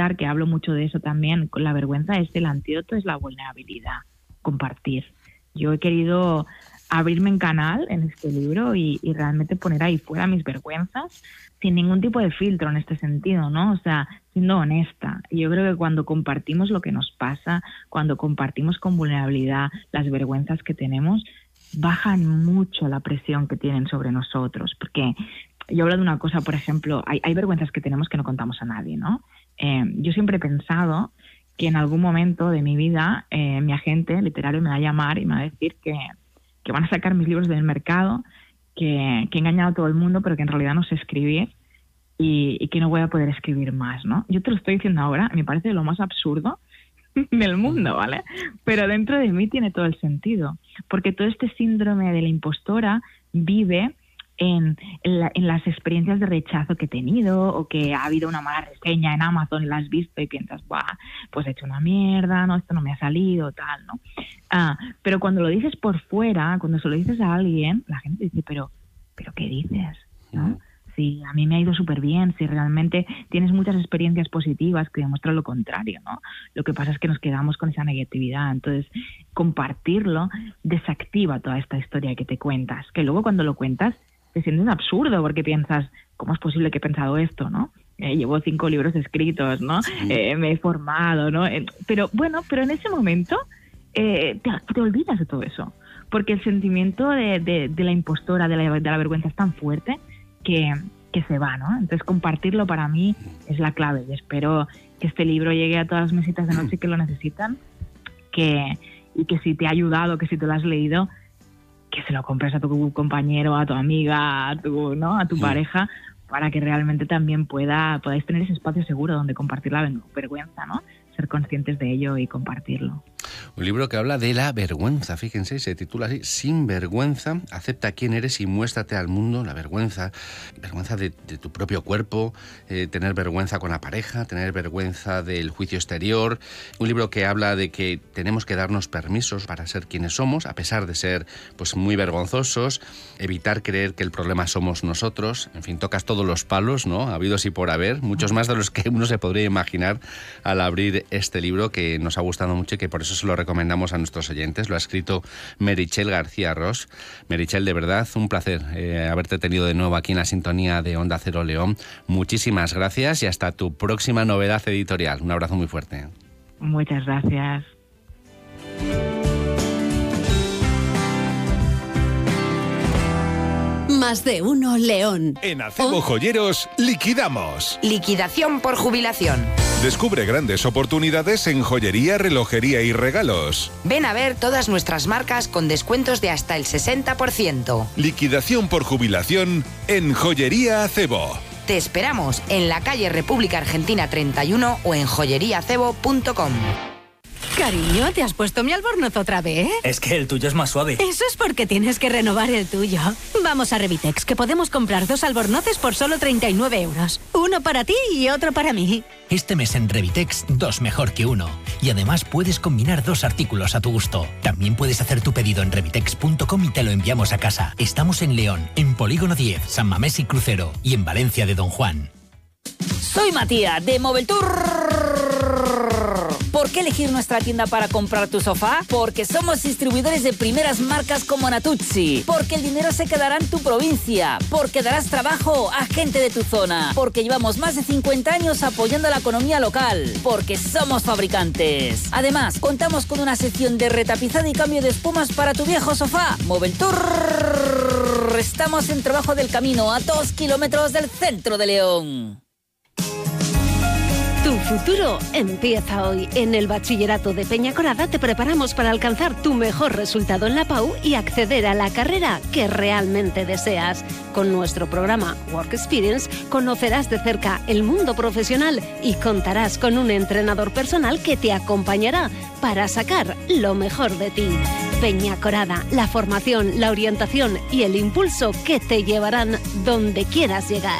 comentar, que hablo mucho de eso también, con la vergüenza, el antídoto es la vulnerabilidad, compartir. Yo he querido abrirme en canal en este libro y realmente poner ahí fuera mis vergüenzas sin ningún tipo de filtro en este sentido, ¿no? O sea, siendo honesta. Y yo creo que cuando compartimos lo que nos pasa, cuando compartimos con vulnerabilidad las vergüenzas que tenemos, bajan mucho la presión que tienen sobre nosotros. Porque yo hablo de una cosa, por ejemplo, hay vergüenzas que tenemos que no contamos a nadie, ¿no? Yo siempre he pensado que en algún momento de mi vida mi agente literario me va a llamar y me va a decir que van a sacar mis libros del mercado, que he engañado a todo el mundo, pero que en realidad no sé escribir y que no voy a poder escribir más, ¿no? Yo te lo estoy diciendo ahora, me parece lo más absurdo del mundo, ¿vale? Pero dentro de mí tiene todo el sentido, porque todo este síndrome de la impostora vive en las experiencias de rechazo que he tenido, o que ha habido una mala reseña en Amazon y la has visto y piensas, ¡buah! Pues he hecho una mierda, ¿no? Esto no me ha salido, tal, ¿no? Pero cuando lo dices por fuera, cuando se lo dices a alguien, la gente dice, ¿pero qué dices? ¿No? Si a mí me ha ido súper bien, si realmente tienes muchas experiencias positivas que demuestran lo contrario, ¿no? Lo que pasa es que nos quedamos con esa negatividad. Entonces, compartirlo desactiva toda esta historia que te cuentas, que luego cuando lo cuentas te sientes un absurdo porque piensas, ¿cómo es posible que he pensado esto, no? Llevo 5 libros escritos, ¿no? Sí. Me he formado, ¿no? Pero en ese momento te olvidas de todo eso, porque el sentimiento de la impostora, de la vergüenza es tan fuerte que se va, ¿no? Entonces compartirlo para mí es la clave, y espero que este libro llegue a todas las mesitas de noche que lo necesitan, y que si te ha ayudado, que si te lo has leído, que se lo compres a tu compañero, a tu amiga, a tu pareja, para que realmente también podáis tener ese espacio seguro donde compartir la vergüenza, ¿no? Ser conscientes de ello y compartirlo. Un libro que habla de la vergüenza, fíjense, se titula así, Sin vergüenza, acepta quién eres y muéstrate al mundo. La vergüenza de tu propio cuerpo, tener vergüenza con la pareja, tener vergüenza del juicio exterior. Un libro que habla de que tenemos que darnos permisos para ser quienes somos, a pesar de ser pues muy vergonzosos, evitar creer que el problema somos nosotros. En fin, tocas todos los palos, ¿no? Habidos y por haber, muchos más de los que uno se podría imaginar al abrir este libro, que nos ha gustado mucho y que por eso se lo recomendamos a nuestros oyentes. Lo ha escrito Meritxell García Ros. Meritxell, de verdad, un placer haberte tenido de nuevo aquí en la sintonía de Onda Cero León. Muchísimas gracias y hasta tu próxima novedad editorial. Un abrazo muy fuerte. Muchas gracias. Más de uno León. En Acebo Joyeros liquidamos. Liquidación por jubilación. Descubre grandes oportunidades en joyería, relojería y regalos. Ven a ver todas nuestras marcas con descuentos de hasta el 60%. Liquidación por jubilación en Joyería Acebo. Te esperamos en la calle República Argentina 31 o en joyeriaacebo.com. Cariño, ¿te has puesto mi albornoz otra vez? Es que el tuyo es más suave. Eso es porque tienes que renovar el tuyo. Vamos a Revitex, que podemos comprar 2 albornoces por solo 39 euros. Uno para ti y otro para mí. Este mes en Revitex, 2 mejor que 1. Y además puedes combinar 2 artículos a tu gusto. También puedes hacer tu pedido en revitex.com y te lo enviamos a casa. Estamos en León, en Polígono 10, San Mamés y Crucero, y en Valencia de Don Juan. Soy Matías, de Moveltour. ¿Por qué elegir nuestra tienda para comprar tu sofá? Porque somos distribuidores de primeras marcas como Natuzzi. Porque el dinero se quedará en tu provincia. Porque darás trabajo a gente de tu zona. Porque llevamos más de 50 años apoyando la economía local. Porque somos fabricantes. Además, contamos con una sección de retapizado y cambio de espumas para tu viejo sofá. Moveltour. Estamos en Trabajo del Camino, a 2 kilómetros del centro de León. Tu futuro empieza hoy. En el Bachillerato de Peñacorada te preparamos para alcanzar tu mejor resultado en la PAU y acceder a la carrera que realmente deseas. Con nuestro programa Work Experience conocerás de cerca el mundo profesional y contarás con un entrenador personal que te acompañará para sacar lo mejor de ti. Peñacorada, la formación, la orientación y el impulso que te llevarán donde quieras llegar.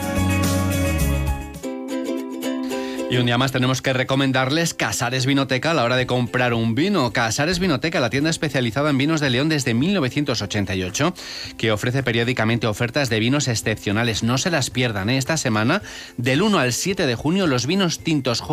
Y un día más tenemos que recomendarles Casares Vinoteca a la hora de comprar un vino. Casares Vinoteca, la tienda especializada en vinos de León desde 1988, que ofrece periódicamente ofertas de vinos excepcionales. No se las pierdan, ¿eh? Esta semana, del 1 al 7 de junio, los vinos tintos